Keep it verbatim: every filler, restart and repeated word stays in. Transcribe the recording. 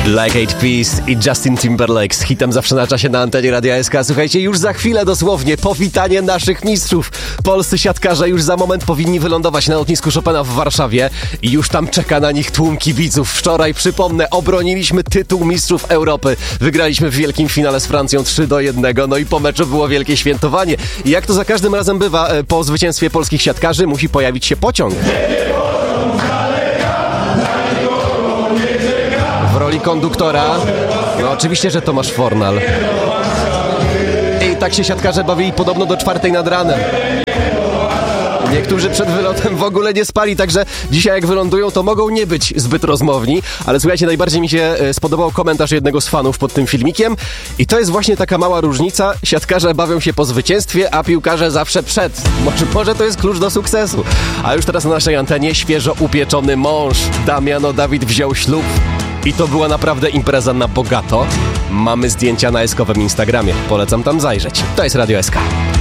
Like Eyed Peas i Justin Timberlake z hitem zawsze na czasie na antenie Radia S K. Słuchajcie, już za chwilę dosłownie powitanie naszych mistrzów. Polscy siatkarze już za moment powinni wylądować na lotnisku Chopina w Warszawie i już tam czeka na nich tłum kibiców. Wczoraj, przypomnę, obroniliśmy tytuł mistrzów Europy. Wygraliśmy w wielkim finale z Francją trzy do jednego, no i po meczu było wielkie świętowanie. I jak to za każdym razem bywa, po zwycięstwie polskich siatkarzy musi pojawić się pociąg. W roli konduktora, no oczywiście, że Tomasz Fornal. I tak się siatkarze bawili podobno do czwartej nad ranem. Niektórzy przed wylotem w ogóle nie spali, także dzisiaj jak wylądują, to mogą nie być zbyt rozmowni. Ale słuchajcie, najbardziej mi się spodobał komentarz jednego z fanów pod tym filmikiem. I to jest właśnie taka mała różnica. Siatkarze bawią się po zwycięstwie, a piłkarze zawsze przed. Może, może to jest klucz do sukcesu. A już teraz na naszej antenie świeżo upieczony mąż. Damiano Dawid wziął ślub. I to była naprawdę impreza na bogato. Mamy zdjęcia na eskowym Instagramie. Polecam tam zajrzeć. To jest Radio S K.